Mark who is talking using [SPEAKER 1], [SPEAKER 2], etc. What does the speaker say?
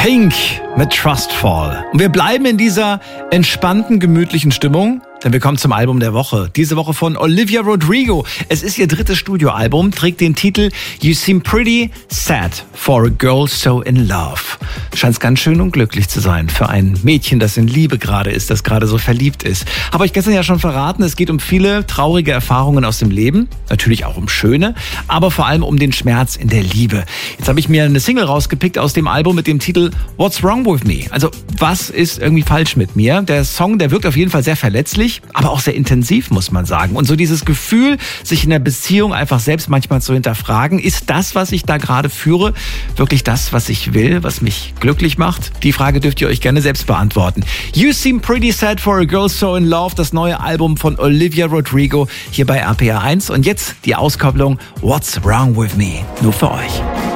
[SPEAKER 1] Pink mit Trustfall. Und wir bleiben in dieser entspannten, gemütlichen Stimmung, denn wir kommen zum Album der Woche. Diese Woche von Olivia Rodrigo. Es ist ihr drittes Studioalbum, trägt den Titel You Seem Pretty Sad for a Girl So in Love. Scheint ganz schön unglücklich zu sein für ein Mädchen, das in Liebe gerade ist, das gerade so verliebt ist. Habe ich gestern ja schon verraten, es geht um viele traurige Erfahrungen aus dem Leben. Natürlich auch um schöne, aber vor allem um den Schmerz in der Liebe. Jetzt habe ich mir eine Single rausgepickt aus dem Album mit dem Titel What's Wrong With Me? Also, was ist irgendwie falsch mit mir? Der Song, der wirkt auf jeden Fall sehr verletzlich, aber auch sehr intensiv, muss man sagen. Und so dieses Gefühl, sich in der Beziehung einfach selbst manchmal zu hinterfragen, ist das, was ich da gerade führe, wirklich das, was ich will, was mich glücklich macht? Die Frage dürft ihr euch gerne selbst beantworten. You Seem Pretty Sad for a Girl So in Love, das neue Album von Olivia Rodrigo hier bei RPR 1. Und jetzt die Auskopplung What's Wrong With Me? Nur für euch.